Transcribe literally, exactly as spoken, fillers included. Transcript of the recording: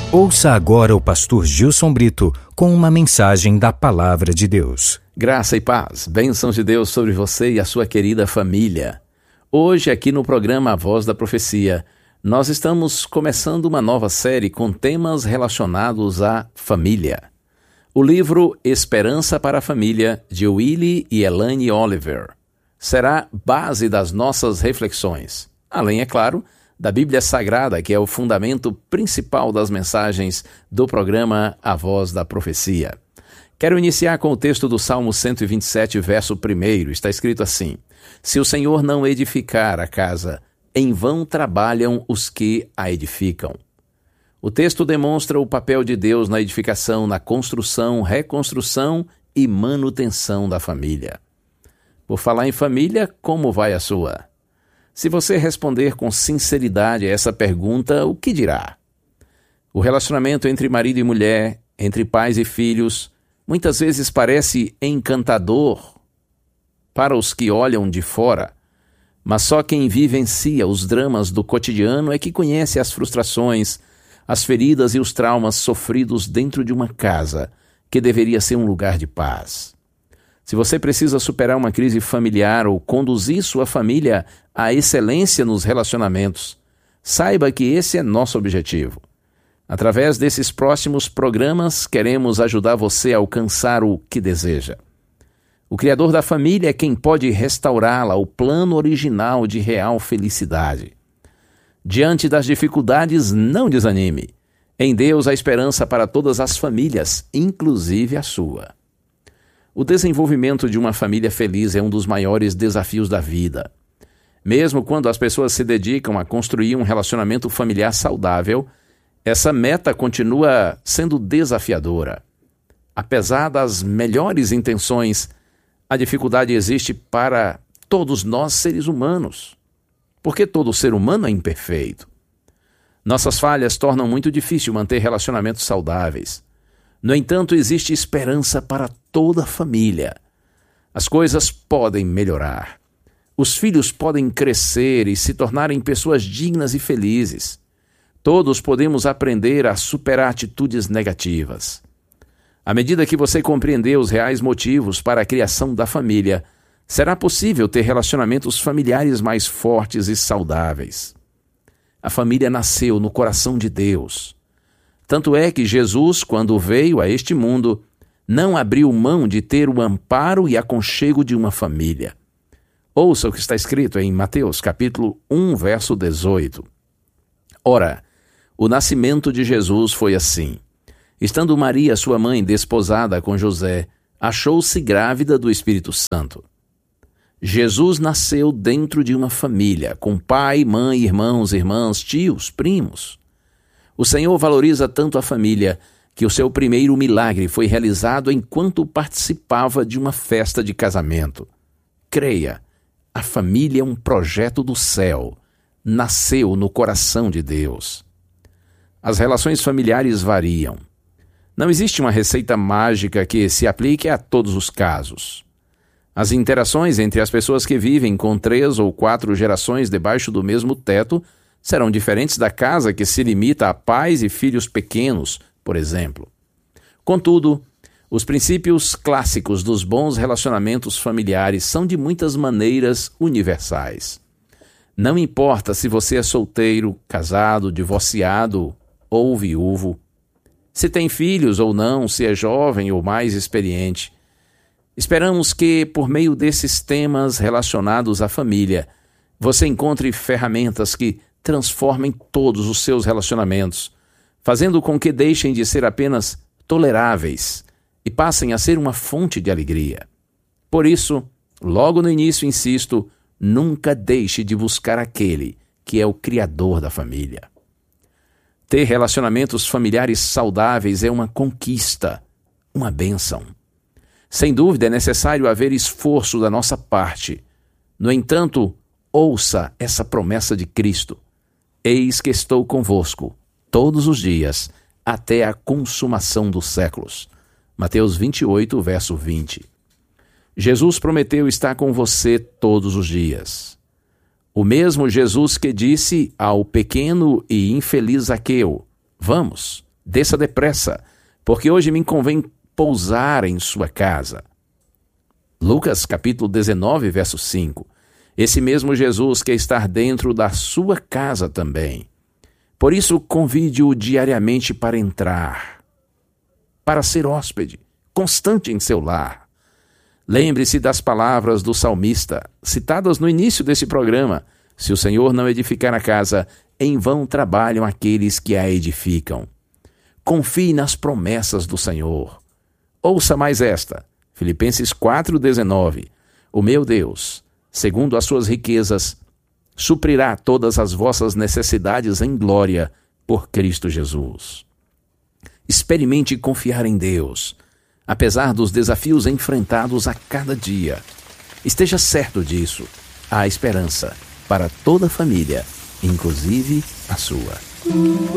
Ouça agora o pastor Gilson Brito com uma mensagem da Palavra de Deus. Graça e paz, bênçãos de Deus sobre você e a sua querida família. Hoje, aqui no programa A Voz da Profecia, nós estamos começando uma nova série com temas relacionados à família. O livro Esperança para a Família, de Willie e Elaine Oliver, será base das nossas reflexões. Além, é claro, da Bíblia Sagrada, que é o fundamento principal das mensagens do programa A Voz da Profecia. Quero iniciar com o texto do Salmo cento e vinte e sete, verso primeiro. Está escrito assim: Se o Senhor não edificar a casa, em vão trabalham os que a edificam. O texto demonstra o papel de Deus na edificação, na construção, reconstrução e manutenção da família. Por falar em família, como vai a sua? Se você responder com sinceridade a essa pergunta, o que dirá? O relacionamento entre marido e mulher, entre pais e filhos, muitas vezes parece encantador para os que olham de fora, mas só quem vivencia os dramas do cotidiano é que conhece as frustrações, as feridas e os traumas sofridos dentro de uma casa que deveria ser um lugar de paz. Se você precisa superar uma crise familiar ou conduzir sua família à excelência nos relacionamentos, saiba que esse é nosso objetivo. Através desses próximos programas, queremos ajudar você a alcançar o que deseja. O Criador da família é quem pode restaurá-la ao plano original de real felicidade. Diante das dificuldades, não desanime. Em Deus há esperança para todas as famílias, inclusive a sua. O desenvolvimento de uma família feliz é um dos maiores desafios da vida. Mesmo quando as pessoas se dedicam a construir um relacionamento familiar saudável, essa meta continua sendo desafiadora. Apesar das melhores intenções, a dificuldade existe para todos nós seres humanos, porque todo ser humano é imperfeito. Nossas falhas tornam muito difícil manter relacionamentos saudáveis. No entanto, existe esperança para toda a família. As coisas podem melhorar. Os filhos podem crescer e se tornarem pessoas dignas e felizes. Todos podemos aprender a superar atitudes negativas. À medida que você compreender os reais motivos para a criação da família, será possível ter relacionamentos familiares mais fortes e saudáveis. A família nasceu no coração de Deus. Tanto é que Jesus, quando veio a este mundo, não abriu mão de ter o amparo e aconchego de uma família. Ouça o que está escrito em Mateus, capítulo um, verso dezoito. Ora, o nascimento de Jesus foi assim. Estando Maria, sua mãe, desposada com José, achou-se grávida do Espírito Santo. Jesus nasceu dentro de uma família, com pai, mãe, irmãos, irmãs, tios, primos. O Senhor valoriza tanto a família que o seu primeiro milagre foi realizado enquanto participava de uma festa de casamento. Creia, a família é um projeto do céu, nasceu no coração de Deus. As relações familiares variam. Não existe uma receita mágica que se aplique a todos os casos. As interações entre as pessoas que vivem com três ou quatro gerações debaixo do mesmo teto serão diferentes da casa que se limita a pais e filhos pequenos, por exemplo. Contudo, os princípios clássicos dos bons relacionamentos familiares são de muitas maneiras universais. Não importa se você é solteiro, casado, divorciado ou viúvo, se tem filhos ou não, se é jovem ou mais experiente. Esperamos que, por meio desses temas relacionados à família, você encontre ferramentas que transformem todos os seus relacionamentos, fazendo com que deixem de ser apenas toleráveis e passem a ser uma fonte de alegria. Por isso, logo no início insisto, nunca deixe de buscar aquele que é o Criador da família. Ter relacionamentos familiares saudáveis é uma conquista, uma bênção. Sem dúvida é necessário haver esforço da nossa parte. No entanto, ouça essa promessa de Cristo. Eis que estou convosco todos os dias, até a consumação dos séculos. Mateus vinte e oito, verso vinte. Jesus prometeu estar com você todos os dias. O mesmo Jesus que disse ao pequeno e infeliz Zaqueu: vamos, Desça depressa, porque hoje me convém pousar em sua casa. Lucas capítulo dezenove, verso cinco. Esse mesmo Jesus quer estar dentro da sua casa também. Por isso, convide-o diariamente para entrar, para ser hóspede, constante em seu lar. Lembre-se das palavras do salmista, citadas no início desse programa. Se o Senhor não edificar a casa, em vão trabalham aqueles que a edificam. Confie nas promessas do Senhor. Ouça mais esta, Filipenses quatro, dezenove. O meu Deus, segundo as suas riquezas, suprirá todas as vossas necessidades em glória por Cristo Jesus. Experimente confiar em Deus, apesar dos desafios enfrentados a cada dia. Esteja certo disso. Há esperança para toda a família, inclusive a sua.